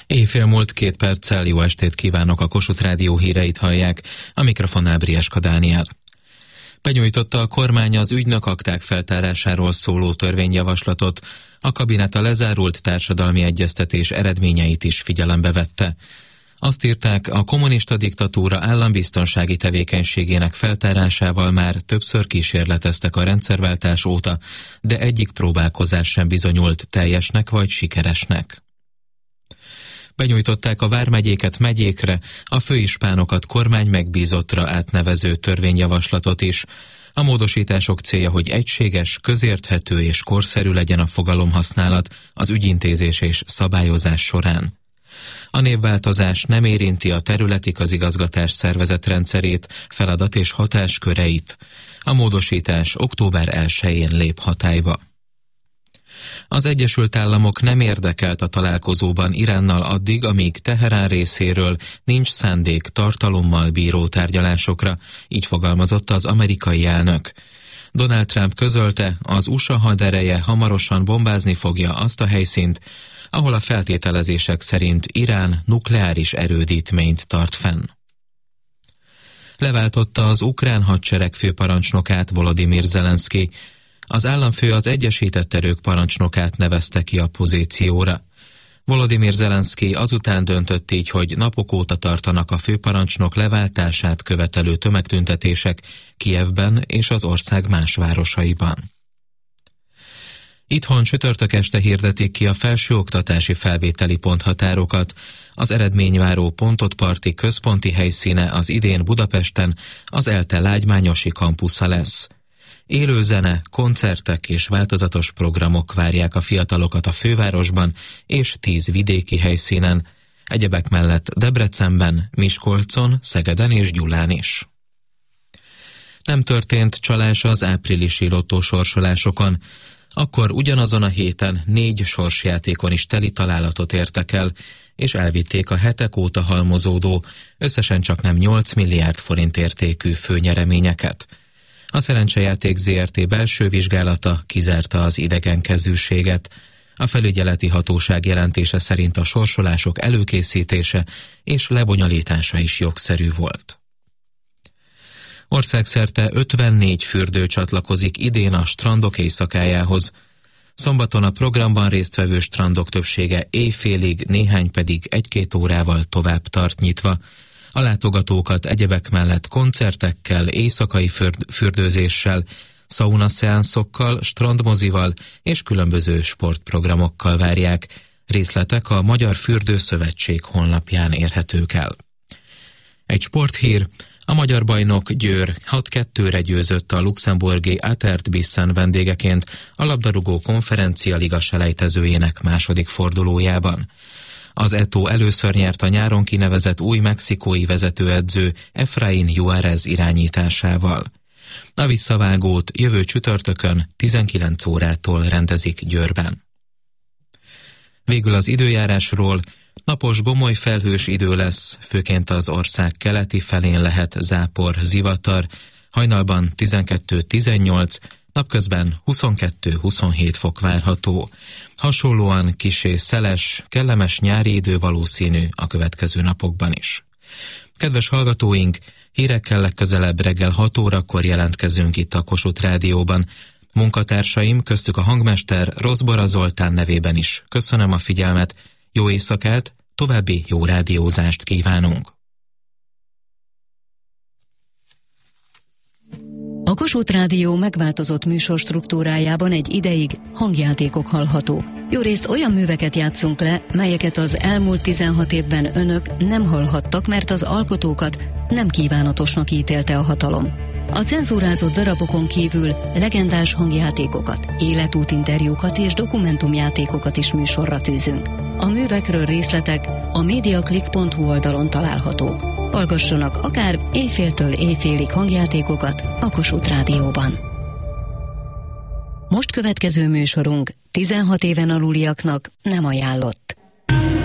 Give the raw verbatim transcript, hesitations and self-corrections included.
Éjfél múlt két perccel, jó estét kívánok, a Kossuth Rádió híreit hallják, a mikrofonnál Brieska Dániel. Benyújtotta a kormány az ügynökakták feltárásáról szóló törvényjavaslatot, a kabinet a lezárult társadalmi egyeztetés eredményeit is figyelembe vette. Azt írták, a kommunista diktatúra állambiztonsági tevékenységének feltárásával már többször kísérleteztek a rendszerváltás óta, de egyik próbálkozás sem bizonyult teljesnek vagy sikeresnek. Benyújtották a vármegyéket megyékre, a főispánokat kormány megbízottra átnevező törvényjavaslatot is. A módosítások célja, hogy egységes, közérthető és korszerű legyen a fogalomhasználat az ügyintézés és szabályozás során. A névváltozás nem érinti a területi közigazgatás szervezetrendszerét, feladat és hatásköreit. A módosítás október elsején lép hatályba. Az Egyesült Államok nem érdekelt a találkozóban Iránnal addig, amíg Teherán részéről nincs szándék tartalommal bíró tárgyalásokra, így fogalmazott az amerikai elnök. Donald Trump közölte, az u es á hadereje hamarosan bombázni fogja azt a helyszínt, ahol a feltételezések szerint Irán nukleáris erődítményt tart fenn. Leváltotta az ukrán hadsereg főparancsnokát Volodymyr Zelenszky. Az államfő az Egyesített Erők parancsnokát nevezte ki a pozícióra. Volodymyr Zelenszky azután döntött így, hogy napok óta tartanak a főparancsnok leváltását követelő tömegtüntetések Kijevben és az ország más városaiban. Itthon csütörtök este hirdetik ki a felsőoktatási felvételi ponthatárokat. Az eredményváró Pontotparti központi helyszíne az idén Budapesten az ELTE lágymányosi kampusza lesz. Élő zene, koncertek és változatos programok várják a fiatalokat a fővárosban és tíz vidéki helyszínen, egyebek mellett Debrecenben, Miskolcon, Szegeden és Gyulán is. Nem történt csalás az áprilisi lottósorsolásokon. Akkor ugyanazon a héten négy sorsjátékon is teli találatot értek el, és elvitték a hetek óta halmozódó, összesen csak nem nyolc milliárd forint értékű főnyereményeket. A Szerencsejáték zé er té belső vizsgálata kizárta az idegenkezűséget. A felügyeleti hatóság jelentése szerint a sorsolások előkészítése és lebonyolítása is jogszerű volt. Országszerte ötvennégy fürdő csatlakozik idén a strandok éjszakájához. Szombaton a programban résztvevő strandok többsége éjfélig, néhány pedig egy-két órával tovább tart nyitva. A látogatókat egyebek mellett koncertekkel, éjszakai fürdőzéssel, szaunaszeánszokkal, strandmozival és különböző sportprogramokkal várják. Részletek a Magyar Fürdőszövetség honlapján érhetők el. Egy sporthír: a magyar bajnok Győr hat kettőre győzött a luxemburgi Atert Bissen vendégeként a labdarúgó konferencia liga selejtezőjének második fordulójában. Az é té o először nyert a nyáron kinevezett új mexikói vezetőedző Efraín Juárez irányításával. A visszavágót jövő csütörtökön tizenkilenc órától rendezik Győrben. Végül az időjárásról: napos, gomoly felhős idő lesz, főként az ország keleti felén lehet zápor, zivatar, hajnalban tizenkettő-tizennyolc, napközben huszonkettő-huszonhét fok várható. Hasonlóan kissé szeles, kellemes nyári idő valószínű a következő napokban is. Kedves hallgatóink, hírekkel legközelebb reggel hat órakor jelentkezünk itt a Kossuth Rádióban. Munkatársaim, köztük a hangmester Rozbora Zoltán nevében is köszönöm a figyelmet, jó éjszakát, további jó rádiózást kívánunk! A Kossuth Rádió megváltozott műsorstruktúrájában egy ideig hangjátékok hallhatók. Jórészt olyan műveket játszunk le, melyeket az elmúlt tizenhat évben önök nem hallhattak, mert az alkotókat nem kívánatosnak ítélte a hatalom. A cenzúrázott darabokon kívül legendás hangjátékokat, életútinterjúkat és dokumentumjátékokat is műsorra tűzünk. A művekről részletek a mediaclick pont hu oldalon találhatók. Hallgassanak akár éjféltől éjfélig hangjátékokat a Kossuth Rádióban. Most következő műsorunk tizenhat éven aluliaknak nem ajánlott.